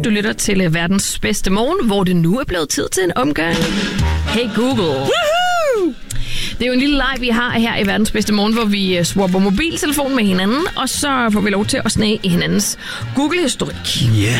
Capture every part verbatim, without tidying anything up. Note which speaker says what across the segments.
Speaker 1: Du lytter til uh, verdens bedste morgen, hvor det nu er blevet tid til en omgang. Hey Google. Woohoo! Det er jo en lille leg, vi har her i verdens bedste morgen, hvor vi uh, swapper mobiltelefon med hinanden, og så får vi lov til at snage i hinandens Google-historik.
Speaker 2: Ja. Yeah.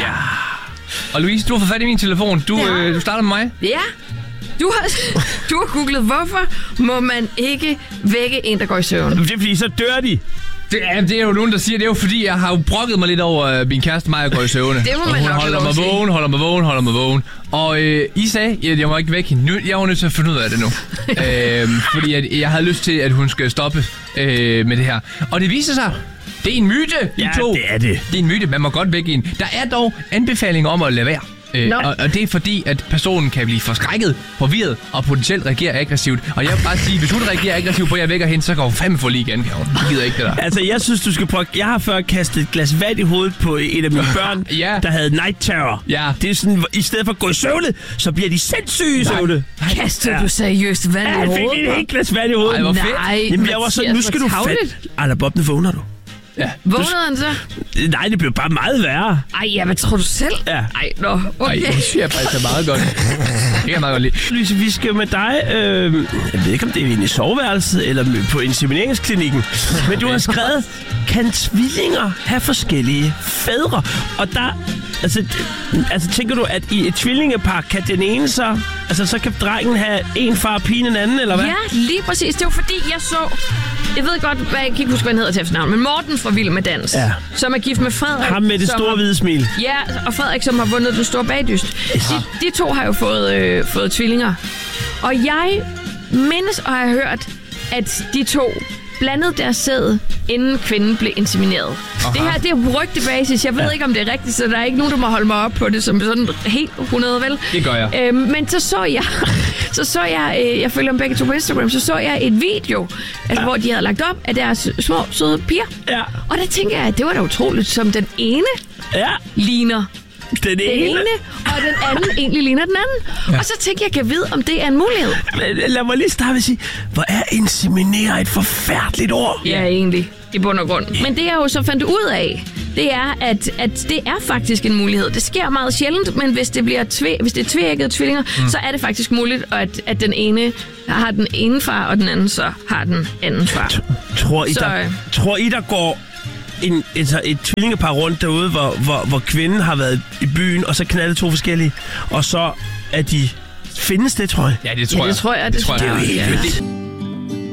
Speaker 2: Og Louise, du har fået fat i min telefon. Du, ja. øh, du starter med mig.
Speaker 1: Ja. Du har, du har googlet, hvorfor må man ikke vække en, der går i søvn?
Speaker 3: Det er fordi, så dør de.
Speaker 2: Det er, det er jo nogen, der siger, det er jo fordi, jeg har jo brokket mig lidt over uh, min kæreste mig, og går i søvne.
Speaker 1: Det må man
Speaker 2: og hun
Speaker 1: nok
Speaker 2: holder mig vågen, holder mig vågen, holder mig vågen. Og øh, I sagde, at jeg må ikke vække hende. Jeg var nødt til at finde ud af det nu. øh, fordi at, jeg havde lyst til, at hun skal stoppe øh, med det her. Og det viser sig, det er en myte, de
Speaker 3: ja,
Speaker 2: to.
Speaker 3: det er det.
Speaker 2: Det er en myte, man må godt vække en. Der er dog anbefalinger om at lade være. Øh,
Speaker 1: no.
Speaker 2: og, og det er fordi, at personen kan blive forskrækket, forvirret og potentielt reagere aggressivt. Og jeg vil bare sige, hvis hun reagerer aggressivt på, at jeg vækker hende, så går hun fandme for lige igen, kan hun. Jeg gider ikke det der.
Speaker 3: Altså, jeg synes, du skal prøve... Jeg har før kastet et glas vand i hovedet på et af mine børn,
Speaker 2: ja.
Speaker 3: der havde night terror.
Speaker 2: Ja.
Speaker 3: Det er sådan, i stedet for at gå i søvne, så bliver de sindssyge i søvne.
Speaker 1: Kastede ja. du seriøst vand i hovedet?
Speaker 3: Ja, jeg fik et helt glas vand i hovedet.
Speaker 2: Ej, hvor fedt.
Speaker 1: Nej,
Speaker 3: Jamen, jeg var sådan, nu skal du fat... Ej, Bob, nu vågner du.
Speaker 2: Ja.
Speaker 1: Vågnede han så?
Speaker 3: Nej, det blev bare meget værre.
Speaker 1: Ej, ja, hvad tror du selv?
Speaker 3: Ja.
Speaker 1: Ej, nå, okay.
Speaker 2: Ej, det synes jeg faktisk er meget godt. Det kan jeg meget godt lide.
Speaker 3: Louise, vi skal med dig, øh, jeg ved ikke, om det er inde i soveværelset eller på insemineringsklinikken, men du har skrevet, kan tvillinger have forskellige fædre? Og der, altså, altså tænker du, at i et tvillingepar kan den ene så, altså så kan drengen have en far og pigen en anden, eller hvad?
Speaker 1: Ja, lige præcis. Det var fordi, jeg så... Jeg ved godt, hvad jeg kan ikke huske, hvad han hedder til efternavn, men Morten fra Vild med Dans,
Speaker 3: ja.
Speaker 1: som er gift med Frederik.
Speaker 3: Ham med det store
Speaker 1: har,
Speaker 3: hvide smil.
Speaker 1: Ja, og Frederik, som har vundet den store bagdyst. De, de to har jo fået, øh, fået tvillinger. Og jeg mindes og har hørt, at de to blandede deres sæd, inden kvinden blev insemineret. Aha. Det her, det er rygtebasis. Jeg ved ja. ikke, om det er rigtigt, så der er ikke nogen, der må holde mig op på det som sådan helt hundrede, vel?
Speaker 2: Det gør jeg.
Speaker 1: Øhm, men så så jeg, så så jeg, øh, jeg følger dem begge to på Instagram, så så jeg et video, altså, ja. hvor de havde lagt op af deres små, søde piger.
Speaker 3: Ja.
Speaker 1: Og der tænker jeg, at det var da utroligt, som den ene
Speaker 3: ja.
Speaker 1: ligner
Speaker 3: den ene.
Speaker 1: den ene, og den anden egentlig ligner den anden. Ja. Og så tænker jeg, kan vide, om det er en mulighed.
Speaker 3: Men lad mig lige starte med at sige, hvor er inseminere et forfærdeligt ord?
Speaker 1: Ja, egentlig. I bund og grund. Men det jeg jo så fandt ud af, det er, at, at det er faktisk en mulighed. Det sker meget sjældent, men hvis det bliver tvæ, hvis det er tvækkede tvillinger, mm. så er det faktisk muligt, at, at den ene har den ene far, og den anden så har den anden far.
Speaker 3: T- tror, I,
Speaker 1: så,
Speaker 3: der, tror I, der går en, et, et tvillingepar rundt derude, hvor, hvor, hvor kvinden har været i byen, og så knaldet to forskellige, og så er de... Findes det, tror jeg?
Speaker 2: Ja, det tror
Speaker 1: ja,
Speaker 2: jeg.
Speaker 1: Det tror jeg. Det,
Speaker 2: det, tror jeg.
Speaker 1: Det er jo helt
Speaker 3: vildt.